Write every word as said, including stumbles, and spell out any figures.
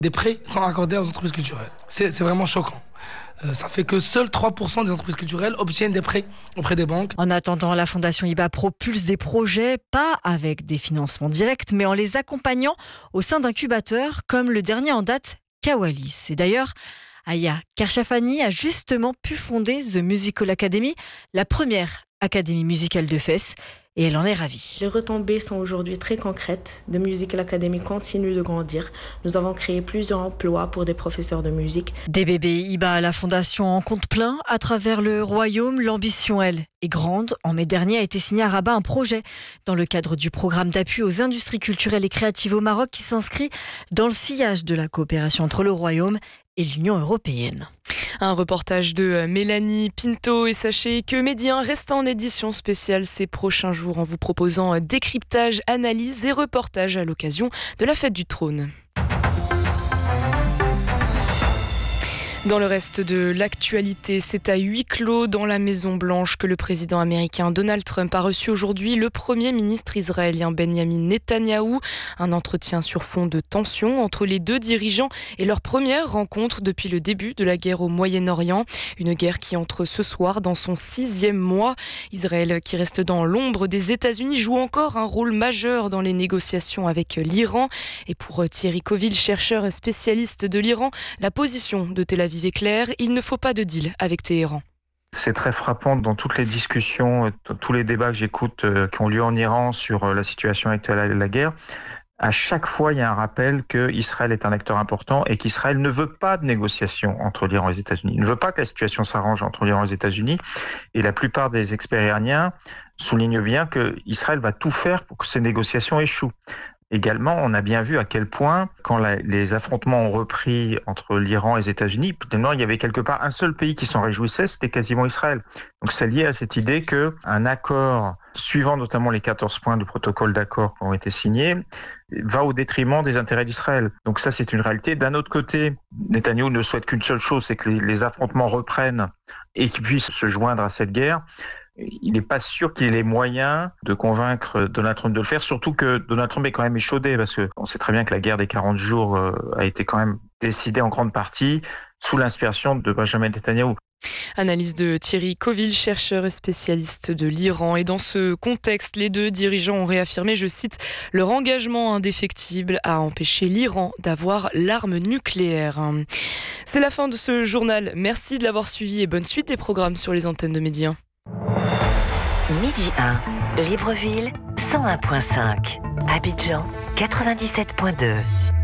Des prêts sont accordés aux entreprises culturelles. C'est, c'est vraiment choquant. Euh, ça fait que seuls trois pour cent des entreprises culturelles obtiennent des prêts auprès des banques. En attendant, la Fondation I B A propulse des projets, pas avec des financements directs, mais en les accompagnant au sein d'incubateurs, comme le dernier en date, Kawalis. Et d'ailleurs, Aya Kershafani a justement pu fonder The Musical Academy, la première académie musicale de Fès, et elle en est ravie. Les retombées sont aujourd'hui très concrètes. The Musical Academy continue de grandir. Nous avons créé plusieurs emplois pour des professeurs de musique. Des bébés I B A, la Fondation en compte plein à travers le royaume. L'ambition, elle, est grande. En mai dernier a été signé à Rabat un projet dans le cadre du programme d'appui aux industries culturelles et créatives au Maroc qui s'inscrit dans le sillage de la coopération entre le royaume et l'Union européenne. Un reportage de Mélanie Pinto, et sachez que Média reste en édition spéciale ces prochains jours en vous proposant décryptage, analyse et reportage à l'occasion de la fête du trône. Dans le reste de l'actualité, c'est à huis clos dans la Maison-Blanche que le président américain Donald Trump a reçu aujourd'hui le premier ministre israélien Benjamin Netanyahou. Un entretien sur fond de tension entre les deux dirigeants et leur première rencontre depuis le début de la guerre au Moyen-Orient. Une guerre qui entre ce soir dans son sixième mois. Israël, qui reste dans l'ombre des États-Unis, joue encore un rôle majeur dans les négociations avec l'Iran. Et pour Thierry Coville, chercheur spécialiste de l'Iran, la position de Tel Aviv est claire, il ne faut pas de deal avec Téhéran. C'est très frappant dans toutes les discussions, tous les débats que j'écoute qui ont lieu en Iran sur la situation actuelle de la guerre. À chaque fois, il y a un rappel qu'Israël est un acteur important et qu'Israël ne veut pas de négociation entre l'Iran et les États-Unis. Il ne veut pas que la situation s'arrange entre l'Iran et les États-Unis. Et la plupart des experts iraniens soulignent bien qu'Israël va tout faire pour que ces négociations échouent. Également, on a bien vu à quel point, quand la, les affrontements ont repris entre l'Iran et les États-Unis, il y avait quelque part un seul pays qui s'en réjouissait, c'était quasiment Israël. Donc c'est lié à cette idée qu'un accord, suivant notamment les quatorze points du protocole d'accord qui ont été signés, va au détriment des intérêts d'Israël. Donc ça, c'est une réalité. D'un autre côté, Netanyahou ne souhaite qu'une seule chose, c'est que les, les affrontements reprennent et qu'ils puissent se joindre à cette guerre. Il n'est pas sûr qu'il ait les moyens de convaincre Donald Trump de le faire, surtout que Donald Trump est quand même échaudé, parce qu'on sait très bien que la guerre des quarante jours a été quand même décidée en grande partie sous l'inspiration de Benjamin Netanyahou. Analyse de Thierry Coville, chercheur et spécialiste de l'Iran. Et dans ce contexte, les deux dirigeants ont réaffirmé, je cite, leur engagement indéfectible à empêcher l'Iran d'avoir l'arme nucléaire. C'est la fin de ce journal. Merci de l'avoir suivi et bonne suite des programmes sur les antennes de Média. Midi un, Libreville, cent un virgule cinq. Abidjan, quatre-vingt-dix-sept virgule deux.